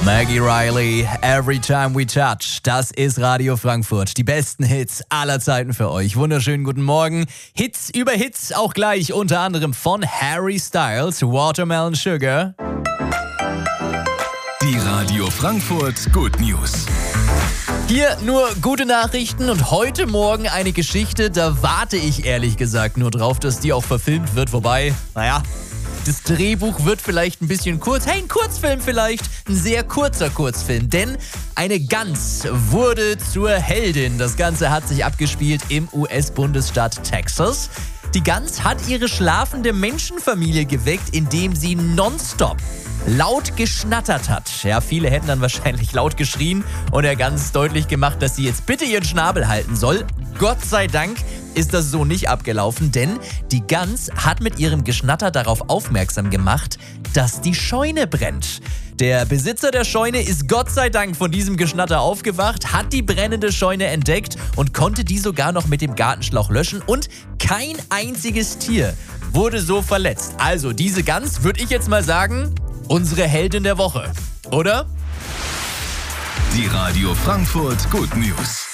Maggie Riley, Every Time We Touch. Das ist Radio Frankfurt. Die besten Hits aller Zeiten für euch. Wunderschönen guten Morgen. Hits über Hits, auch gleich unter anderem von Harry Styles, Watermelon Sugar. Die Radio Frankfurt Good News. Hier nur gute Nachrichten und heute Morgen eine Geschichte, da warte ich ehrlich gesagt nur drauf, dass die auch verfilmt wird. Wobei, das Drehbuch wird vielleicht ein bisschen kurz. Hey, ein Kurzfilm vielleicht. Ein sehr kurzer Kurzfilm. Denn eine Gans wurde zur Heldin. Das Ganze hat sich abgespielt im US-Bundesstaat Texas. Die Gans hat ihre schlafende Menschenfamilie geweckt, indem sie nonstop laut geschnattert hat. Ja, viele hätten dann wahrscheinlich laut geschrien und der Gans deutlich gemacht, dass sie jetzt bitte ihren Schnabel halten soll. Gott sei Dank ist das so nicht abgelaufen, denn die Gans hat mit ihrem Geschnatter darauf aufmerksam gemacht, dass die Scheune brennt. Der Besitzer der Scheune ist Gott sei Dank von diesem Geschnatter aufgewacht, hat die brennende Scheune entdeckt und konnte die sogar noch mit dem Gartenschlauch löschen und kein einziges Tier wurde so verletzt. Also diese Gans, würde ich jetzt mal sagen, unsere Heldin der Woche, oder? Die Radio Frankfurt Good News.